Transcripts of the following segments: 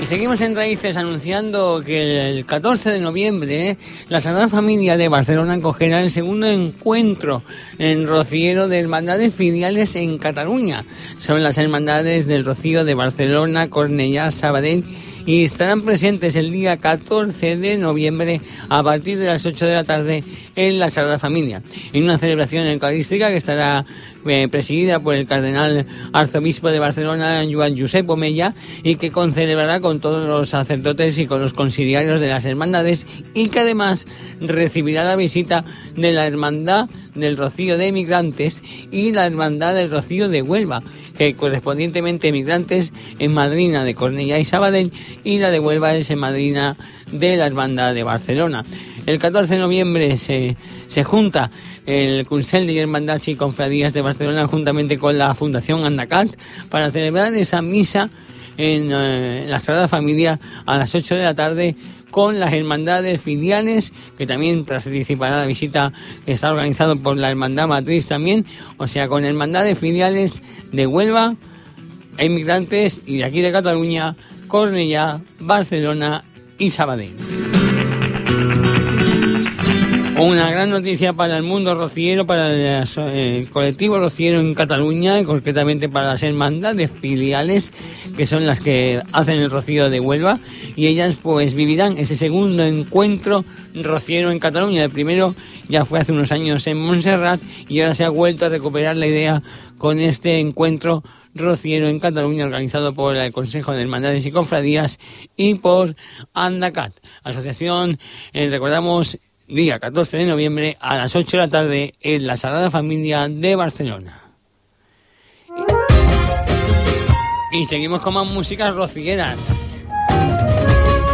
seguimos en Raíces anunciando que el 14 de noviembre la Sagrada Familia de Barcelona acogerá el segundo encuentro en rociero de hermandades filiales en Cataluña. Son las hermandades del Rocío de Barcelona, Cornellà, Sabadell, y estarán presentes el día 14 de noviembre a partir de las 8 de la tarde en la Sagrada Familia, en una celebración eucarística que estará presidida por el cardenal arzobispo de Barcelona, Joan Josep Omella, y que concelebrará con todos los sacerdotes y con los conciliarios de las hermandades, y que además recibirá la visita de la Hermandad del Rocío de Emigrantes y la Hermandad del Rocío de Huelva, que correspondientemente Emigrantes en madrina de Cornellà y Sabadell, y la de Huelva es en madrina de la Hermandad de Barcelona. El 14 de noviembre se junta el Consell de Hermandats y Confradías de Barcelona juntamente con la Fundación Andacat para celebrar esa misa en la Sagrada Familia a las 8 de la tarde con las hermandades filiales, que también participará la visita que está organizado por la Hermandad Matriz también, o sea, con hermandades filiales de Huelva, Emigrantes, y de aquí de Cataluña, Cornellà, Barcelona y Sabadell. Una gran noticia para el mundo rociero, para el colectivo rociero en Cataluña, y concretamente para las hermandades filiales, que son las que hacen el rocío de Huelva, y ellas pues vivirán ese segundo encuentro rociero en Cataluña. El primero ya fue hace unos años en Montserrat, y ahora se ha vuelto a recuperar la idea con este encuentro rociero en Cataluña, organizado por el Consejo de Hermandades y Cofradías y por Andacat. Asociación, recordamos, día 14 de noviembre a las 8 de la tarde en la Sagrada Familia de Barcelona. Y seguimos con más músicas rocieras.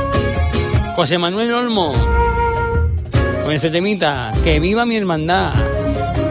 José Manuel Olmo, con este temita, Que viva mi hermandad.